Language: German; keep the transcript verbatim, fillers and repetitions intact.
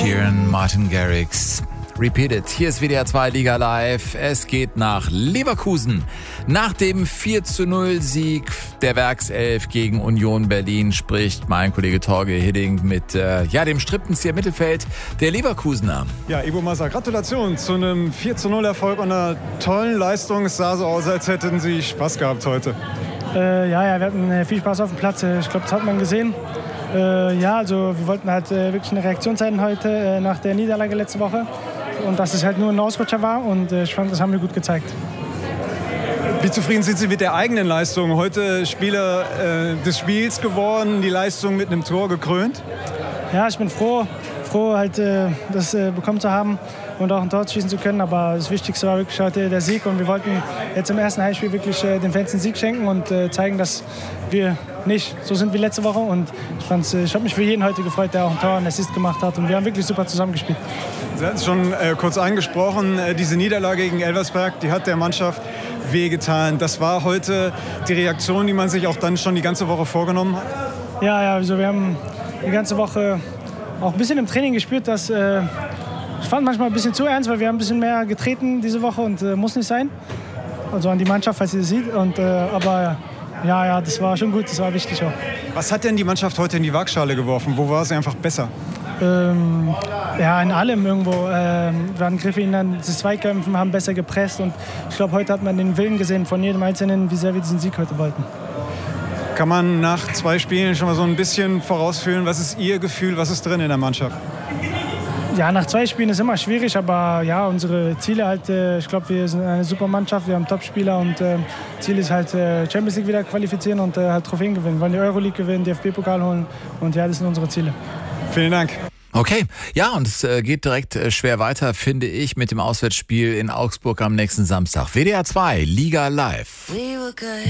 Sheeran, Martin Garrix. Repeated. Hier ist W D R zwei Liga Live. Es geht nach Leverkusen. Nach dem vier zu null Sieg der Werkself gegen Union Berlin spricht mein Kollege Torge Hidding mit äh, ja, dem Strippenzieher Mittelfeld der Leverkusener. Ja, Ivo Massa, Gratulation zu einem vier zu null Erfolg und einer tollen Leistung. Es sah so aus, als hätten Sie Spaß gehabt heute. Äh, ja, ja, wir hatten äh, viel Spaß auf dem Platz. Ich glaube, das hat man gesehen. Äh, ja, also wir wollten halt äh, wirklich eine Reaktion zeigen heute äh, nach der Niederlage letzte Woche. Und dass es halt nur ein Ausrutscher war und äh, ich fand, das haben wir gut gezeigt. Wie zufrieden sind Sie mit der eigenen Leistung? Heute Spieler äh, des Spiels geworden, die Leistung mit einem Tor gekrönt? Ja, ich bin froh, froh halt äh, das äh, bekommen zu haben und auch ein Tor schießen zu können. Aber das Wichtigste war wirklich heute der Sieg und wir wollten jetzt im ersten Heimspiel wirklich äh, den Fans den Sieg schenken und äh, zeigen, dass wir nicht so sind wie letzte Woche. Und ich, fand's, äh, ich habe mich für jeden heute gefreut, der auch ein Tor und Assist gemacht hat und wir haben wirklich super zusammengespielt. Sie hatten es schon äh, kurz angesprochen, äh, diese Niederlage gegen Elversberg, die hat der Mannschaft wehgetan. Das war heute die Reaktion, die man sich auch dann schon die ganze Woche vorgenommen hat? Ja, ja, also wir haben die ganze Woche auch ein bisschen im Training gespürt, dass äh, ich fand manchmal ein bisschen zu ernst, weil wir haben ein bisschen mehr getreten diese Woche und äh, muss nicht sein. Also an die Mannschaft, falls sie das sieht. Und, äh, aber ja, ja, das war schon gut, das war wichtig auch. Was hat denn die Mannschaft heute in die Waagschale geworfen? Wo war sie einfach besser? Ähm, ja, in allem irgendwo. Ähm, wir hatten Griffe in den Zweikämpfen, haben besser gepresst und ich glaube, heute hat man den Willen gesehen von jedem Einzelnen, wie sehr wir diesen Sieg heute wollten. Kann man nach zwei Spielen schon mal so ein bisschen vorausfühlen, was ist Ihr Gefühl, was ist drin in der Mannschaft? Ja, nach zwei Spielen ist immer schwierig, aber ja, unsere Ziele halt, äh, ich glaube, wir sind eine super Mannschaft, wir haben Top-Spieler und äh, Ziel ist halt äh, Champions League wieder qualifizieren und äh, halt Trophäen gewinnen. Wir wollen die Euroleague gewinnen, D F B-Pokal holen und ja, das sind unsere Ziele. Vielen Dank. Okay, ja, und es äh, geht direkt äh, schwer weiter, finde ich, mit dem Auswärtsspiel in Augsburg am nächsten Samstag. W D R zwei Liga Live.